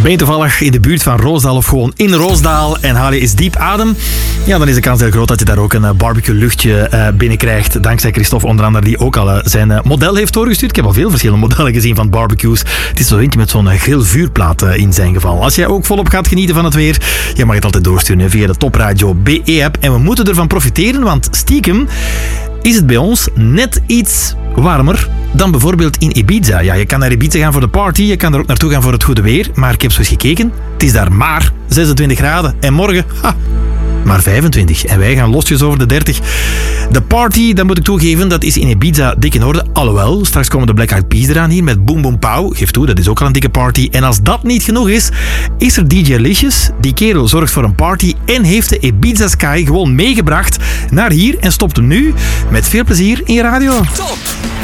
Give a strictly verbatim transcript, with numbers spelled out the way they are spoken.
Ben je toevallig in de buurt van Roosdaal of gewoon in Roosdaal en haal je eens diep adem, ja, dan is de kans heel groot dat je daar ook een uh, barbecue luchtje uh, binnenkrijgt. Dankzij Christophe onder andere, die ook al uh, zijn uh, model heeft doorgestuurd. Ik heb al veel verschillende modellen gezien van barbecues. Het is zo eentje met zo'n uh, grill vuurplaat uh, in zijn geval. Als jij ook volop gaat genieten van het weer, je mag het altijd doorsturen hè, via de Topradio B E-app. En we moeten ervan profiteren, want stiekem is het bij ons net iets warmer dan bijvoorbeeld in Ibiza. Ja, je kan naar Ibiza gaan voor de party, je kan er ook naartoe gaan voor het goede weer, maar ik heb zo eens gekeken, het is daar maar zesentwintig graden en morgen, ha, maar vijfentwintig. En wij gaan losjes over de dertig. De party, dat moet ik toegeven, dat is in Ibiza dik in orde. Alhoewel, straks komen de Black Eyed Peas eraan hier met Boom Boom Pow. Geef toe, dat is ook al een dikke party. En als dat niet genoeg is, is er D J Licious. Die kerel zorgt voor een party en heeft de Ibiza Sky gewoon meegebracht naar hier en stopt hem nu met veel plezier in je radio. Top